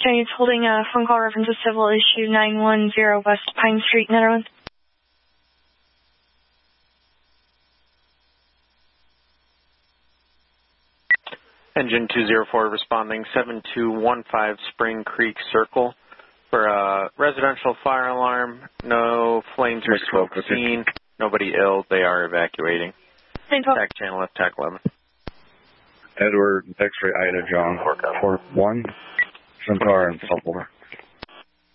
James holding a phone call reference to civil issue 910 West Pine Street, Netherlands. Engine 204 responding 7215 Spring Creek Circle for a residential fire alarm. No flames or smoke seen. Nobody ill. They are evacuating. Attack channel, attack 11. Edward, X-ray Ida, John, 4-1, Centaur and Sulphur.